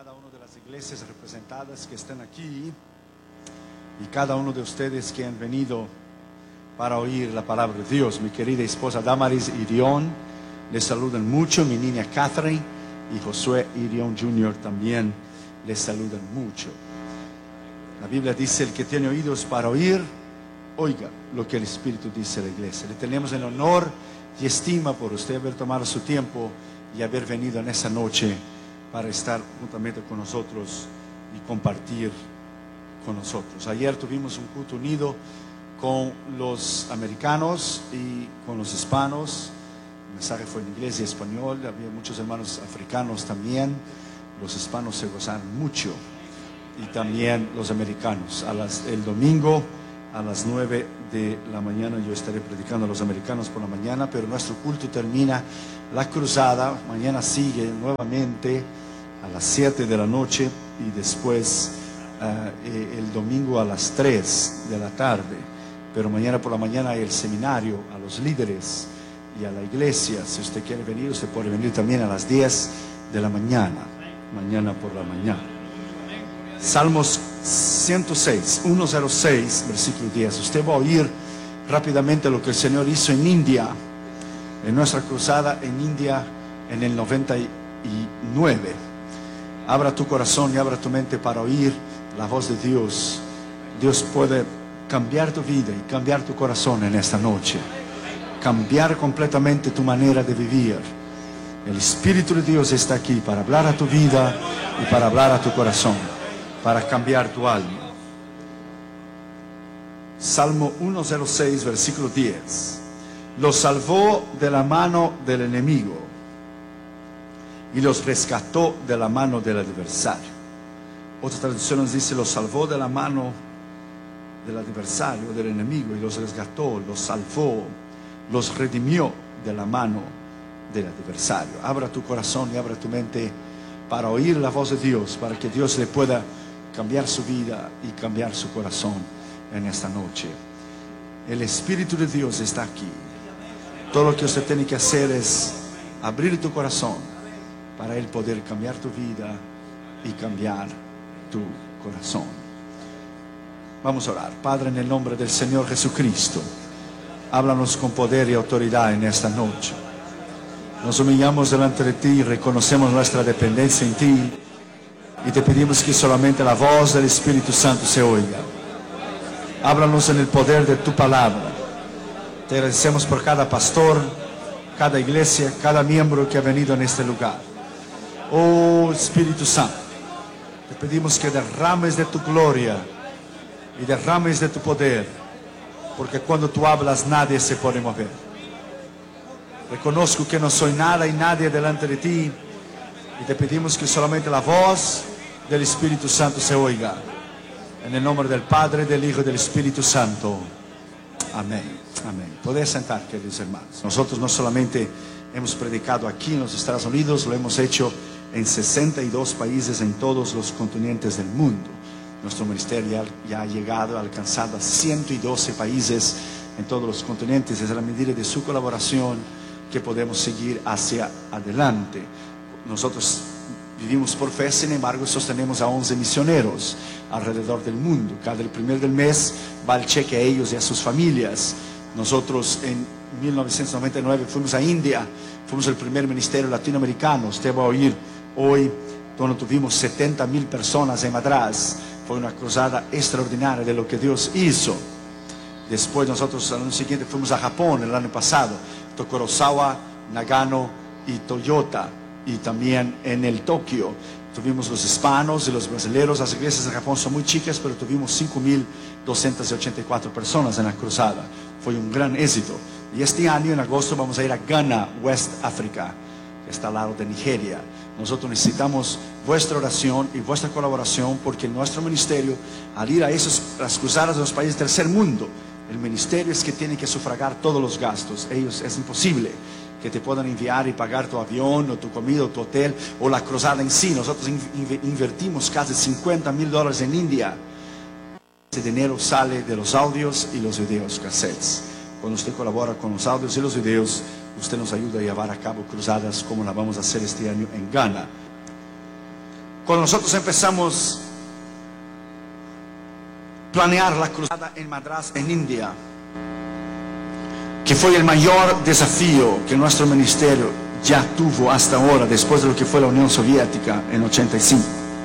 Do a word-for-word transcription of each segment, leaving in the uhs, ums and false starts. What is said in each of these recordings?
cada una de las iglesias representadas que están aquí y cada uno de ustedes que han venido para oír la palabra de Dios. Mi querida esposa Damaris Irión, les saludan mucho. Mi niña Catherine y Josué Irión junior también les saludan mucho. La Biblia dice: el que tiene oídos para oír, oiga lo que el Espíritu dice a la iglesia. Le tenemos el honor y estima por usted haber tomado su tiempo y haber venido en esa noche para estar juntamente con nosotros y compartir con nosotros. Ayer tuvimos un culto unido con los americanos y con los hispanos. El mensaje fue en inglés y español. Había muchos hermanos africanos también. Los hispanos se gozaron mucho y también los americanos. A las, el domingo a las nueve de la mañana yo estaré predicando a los americanos por la mañana, pero nuestro culto termina la cruzada. Mañana sigue nuevamente a las siete de la noche y después uh, el domingo a las tres de la tarde. Pero mañana por la mañana hay el seminario a los líderes y a la iglesia. Si usted quiere venir, usted puede venir también a las diez de la mañana, mañana por la mañana. Salmos ciento seis, ciento seis, versículo diez. Usted va a oír rápidamente lo que el Señor hizo en India, en nuestra cruzada en India en el noventa y nueve. Abra tu corazón y abra tu mente para oír la voz de Dios. Dios puede cambiar tu vida y cambiar tu corazón en esta noche. Cambiar completamente tu manera de vivir. El Espíritu de Dios está aquí para hablar a tu vida y para hablar a tu corazón, para cambiar tu alma. Salmo ciento seis, versículo diez. Los salvó de la mano del enemigo y los rescató de la mano del adversario. Otra traducción nos dice: los salvó de la mano del adversario, del enemigo, y los rescató, los salvó, los redimió de la mano del adversario. Abra tu corazón y abra tu mente para oír la voz de Dios, para que Dios le pueda cambiar su vida y cambiar su corazón en esta noche. El Espíritu de Dios está aquí. Todo lo que usted tiene que hacer es abrir tu corazón para Él poder cambiar tu vida y cambiar tu corazón. Vamos a orar. Padre, en el nombre del Señor Jesucristo, háblanos con poder y autoridad en esta noche. Nos humillamos delante de ti y reconocemos nuestra dependencia en ti. Y te pedimos que solamente la voz del Espíritu Santo se oiga. Háblanos en el poder de tu palabra. Te agradecemos por cada pastor, cada iglesia, cada miembro que ha venido en este lugar. Oh Espíritu Santo, te pedimos que derrames de tu gloria y derrames de tu poder, porque cuando tú hablas nadie se puede mover. Reconozco que no soy nada y nadie delante de ti, y te pedimos que solamente la voz del Espíritu Santo se oiga. En el nombre del Padre, del Hijo y del Espíritu Santo. Amén. Amén. Podés sentar, queridos hermanos. Nosotros no solamente hemos predicado aquí en los Estados Unidos, lo hemos hecho en sesenta y dos países en todos los continentes del mundo. Nuestro ministerio ya, ya ha llegado, ha alcanzado a ciento doce países en todos los continentes. Es a la medida de su colaboración que podemos seguir hacia adelante. Nosotros vivimos por fe, sin embargo sostenemos a once misioneros alrededor del mundo. Cada el primer del mes va el cheque a ellos y a sus familias. Nosotros en mil novecientos noventa y nueve fuimos a India, fuimos el primer ministerio latinoamericano. Usted va a oír hoy, donde tuvimos setenta mil personas en Madras. Fue una cruzada extraordinaria de lo que Dios hizo. Después nosotros al año siguiente fuimos a Japón el año pasado, Tokorozawa, Nagano y Toyota. Y también en el Tokio tuvimos los hispanos y los brasileños. Las iglesias de Japón son muy chicas, pero tuvimos cinco mil doscientas ochenta y cuatro personas en la cruzada. Fue un gran éxito. Y este año en agosto vamos a ir a Ghana, West África, que está al lado de Nigeria. Nosotros necesitamos vuestra oración y vuestra colaboración, porque nuestro ministerio, al ir a esas, las cruzadas de los países del tercer mundo, el ministerio es que tiene que sufragar todos los gastos. Ellos es imposible que te puedan enviar y pagar tu avión o tu comida o tu hotel o la cruzada en sí. Nosotros invertimos casi cincuenta mil dólares en India. Ese dinero sale de los audios y los videos cassettes. Cuando usted colabora con los audios y los videos, usted nos ayuda a llevar a cabo cruzadas como la vamos a hacer este año en Ghana. Cuando nosotros empezamos a planear la cruzada en Madras, en India, que fue el mayor desafío que nuestro ministerio ya tuvo hasta ahora, después de lo que fue la Unión Soviética en ochenta y cinco.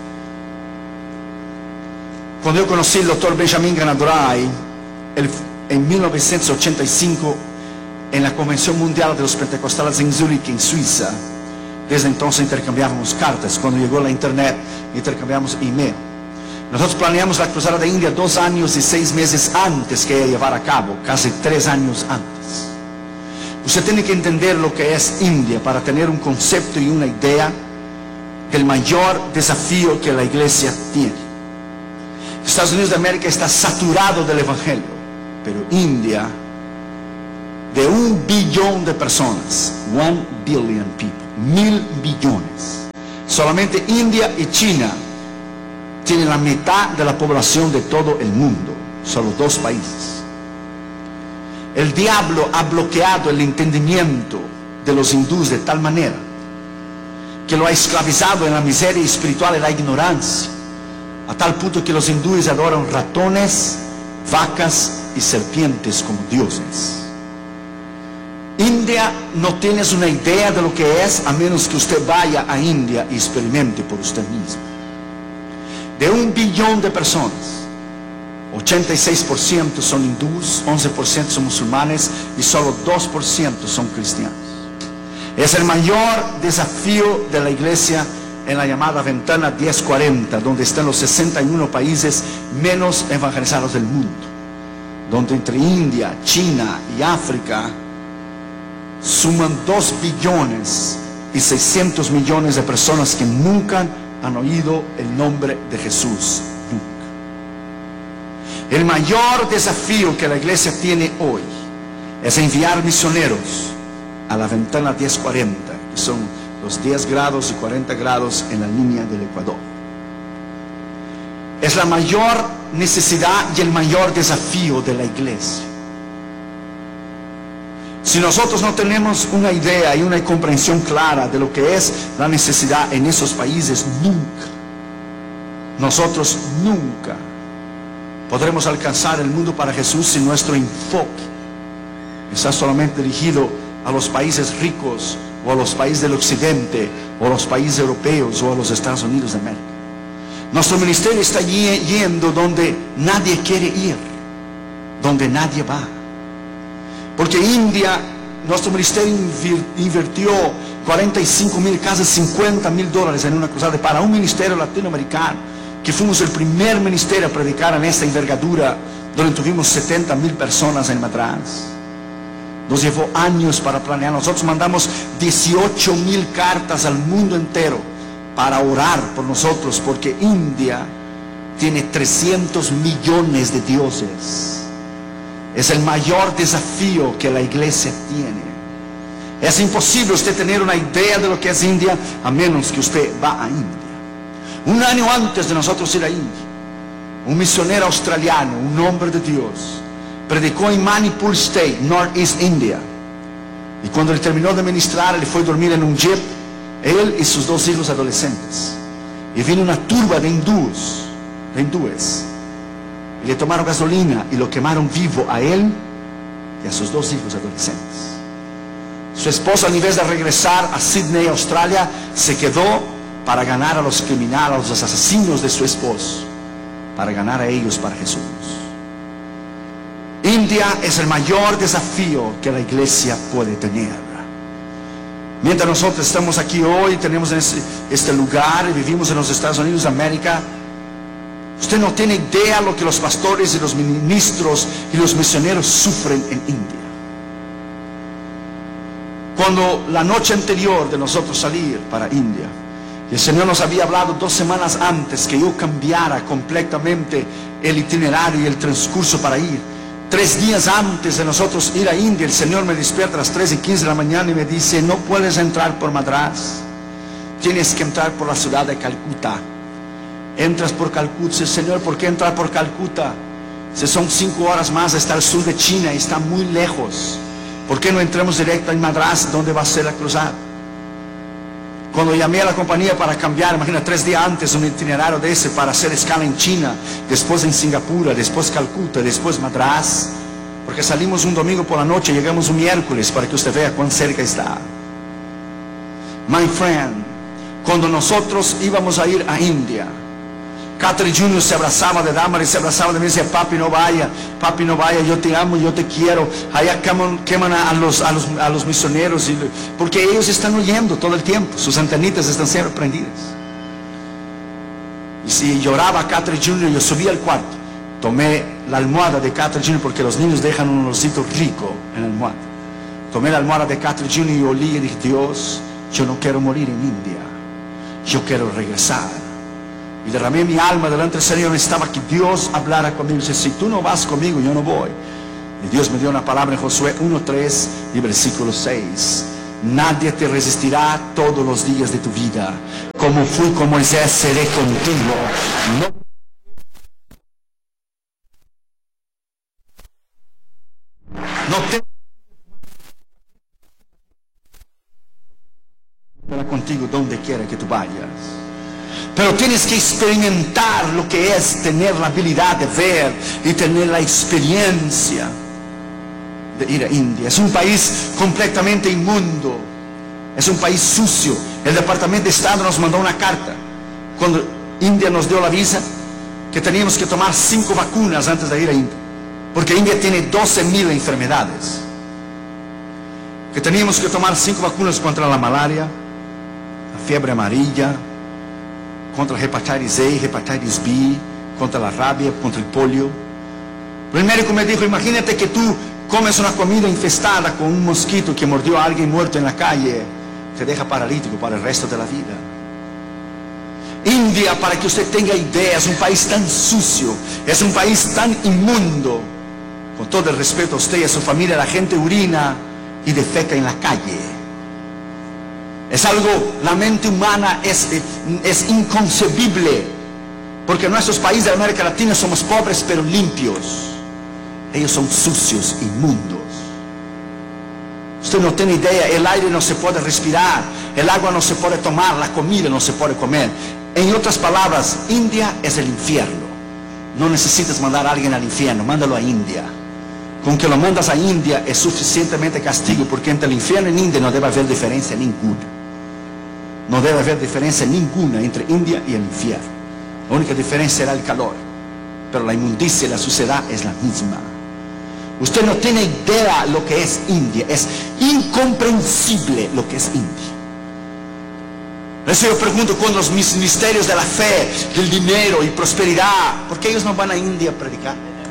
Cuando yo conocí al doctor Benjamin Ganadrai en mil novecientos ochenta y cinco en la Convención Mundial de los Pentecostales en Zúrich, en Suiza, desde entonces intercambiábamos cartas. Cuando llegó la internet, intercambiamos email. Nosotros planeamos la cruzada de India dos años y seis meses antes que ella llevara a cabo, casi tres años antes. Usted tiene que entender lo que es India para tener un concepto y una idea del mayor desafío que la iglesia tiene. Estados Unidos de América está saturado del evangelio, pero India, de un billón de personas, one billion people, mil billones, solamente India y China tienen la mitad de la población de todo el mundo, solo dos países. El diablo ha bloqueado el entendimiento de los hindúes de tal manera que lo ha esclavizado en la miseria espiritual y la ignorancia, a tal punto que los hindúes adoran ratones, vacas y serpientes como dioses. India no tienes una idea de lo que es a menos que usted vaya a India y experimente por usted mismo. De un billón de personas, ochenta y seis por ciento son hindúes, once por ciento son musulmanes y solo dos por ciento son cristianos. Es el mayor desafío de la iglesia en la llamada ventana diez cuarenta, donde están los sesenta y uno países menos evangelizados del mundo, donde entre India, China y África suman dos billones y seiscientos millones de personas que nunca han oído el nombre de Jesús, nunca. El mayor desafío que la iglesia tiene hoy es enviar misioneros a la ventana diez cuarenta, que son los diez grados y cuarenta grados en la línea del Ecuador. Es la mayor necesidad y el mayor desafío de la iglesia. Si nosotros no tenemos una idea y una comprensión clara de lo que es la necesidad en esos países, nunca, nosotros nunca podremos alcanzar el mundo para Jesús si nuestro enfoque está solamente dirigido a los países ricos o a los países del occidente o a los países europeos o a los Estados Unidos de América. Nuestro ministerio está yendo donde nadie quiere ir, donde nadie va. Porque India, nuestro ministerio invirtió cuarenta y cinco mil, casi cincuenta mil dólares en una cruzada para un ministerio latinoamericano, que fuimos el primer ministerio a predicar en esta envergadura, donde tuvimos setenta mil personas en Madras. Nos llevó años para planear. Nosotros mandamos dieciocho mil cartas al mundo entero para orar por nosotros, porque India tiene trescientos millones de dioses. Es el mayor desafío que la iglesia tiene. Es imposible usted tener una idea de lo que es India a menos que usted va a India. Un año antes de nosotros ir a India, un misionero australiano, un hombre de Dios, predicó en Manipur State, Northeast India. Y cuando él terminó de ministrar, él fue a dormir en un jeep, él y sus dos hijos adolescentes. Y vino una turba de hindúes, de hindúes. Y le tomaron gasolina y lo quemaron vivo a él y a sus dos hijos adolescentes. Su esposa, en vez de regresar a Sydney, Australia, se quedó para ganar a los criminales, a los asesinos de su esposo, para ganar a ellos para Jesús. India es el mayor desafío que la iglesia puede tener. Mientras nosotros estamos aquí hoy, tenemos este, este lugar y vivimos en los Estados Unidos de América, usted no tiene idea lo que los pastores y los ministros y los misioneros sufren en India. Cuando la noche anterior de nosotros salir para India, el Señor nos había hablado dos semanas antes que yo cambiara completamente el itinerario y el transcurso para ir. Tres días antes de nosotros ir a India, el Señor me despierta a las tres y quince de la mañana y me dice: no puedes entrar por Madras, tienes que entrar por la ciudad de Calcuta. Entras por Calcuta. Dice: Señor, ¿por qué entrar por Calcuta? Si son cinco horas más, está al sur de China y está muy lejos. ¿Por qué no entramos directo en Madras, donde va a ser la cruzada? Cuando llamé a la compañía para cambiar, imagina, tres días antes un itinerario de ese para hacer escala en China, después en Singapur, después Calcuta, después Madrás, porque salimos un domingo por la noche, llegamos un miércoles para que usted vea cuán cerca está. My friend, cuando nosotros íbamos a ir a India, Catherine junior se abrazaba de Damaris, se abrazaba de mí y decía, papi no vaya, papi no vaya, yo te amo, yo te quiero. Allá queman, queman a, los, a, los, a los misioneros, y, porque ellos están oyendo todo el tiempo, sus antenitas están siempre prendidas. Y si lloraba Catherine junior, yo subí al cuarto, tomé la almohada de Catherine junior, porque los niños dejan un olorcito rico en la almohada. Tomé la almohada de Catherine junior y olí y dije, Dios, yo no quiero morir en India, yo quiero regresar. Y derramé mi alma delante del Señor. Necesitaba que Dios hablara conmigo. Dice, si tú no vas conmigo, yo no voy. Y Dios me dio una palabra en Josué uno tres y versículo seis. Nadie te resistirá todos los días de tu vida. Como fui con Moisés, seré contigo. No, no te estará contigo donde quiera que tú vayas. Pero tienes que experimentar lo que es tener la habilidad de ver y tener la experiencia de ir a India. Es un país completamente inmundo, es un país sucio. El Departamento de Estado nos mandó una carta cuando India nos dio la visa, que teníamos que tomar cinco vacunas antes de ir a India, porque India tiene doce mil enfermedades, que teníamos que tomar cinco vacunas contra la malaria, la fiebre amarilla, contra a hepatitis A, hepatitis B, contra la rabia, contra el polio. El médico me dijo, imagínate que tú comes una comida infestada con un mosquito que mordió a alguien muerto en la calle, te deja paralítico para el resto de la vida. India, para que usted tenga idea, es un país tan sucio, es un país tan inmundo. Con todo el respeto a usted y a su familia, la gente urina y defeca en la calle. Es algo, la mente humana es, es inconcebible, porque en nuestros países de América Latina somos pobres pero limpios. Ellos son sucios, inmundos. Usted no tiene idea, el aire no se puede respirar, el agua no se puede tomar, la comida no se puede comer. En otras palabras, India es el infierno. No necesitas mandar a alguien al infierno, mándalo a India. Con que lo mandas a India es suficientemente castigo, porque entre el infierno y India no debe haber diferencia ninguna. No debe haber diferencia ninguna entre India y el infierno. La única diferencia será el calor, pero la inmundicia y la suciedad es la misma. Usted no tiene idea lo que es India. Es incomprensible lo que es India. Por eso yo pregunto, con los ministerios de la fe, del dinero y prosperidad, ¿por qué ellos no van a India a predicar?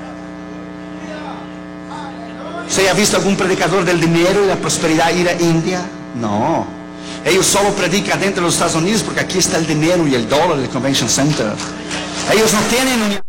¿Se ha visto algún predicador del dinero y la prosperidad ir a India? No. Ellos solo predican dentro de los Estados Unidos porque aquí está el dinero y el dólar del Convention Center. Ellos no tienen un...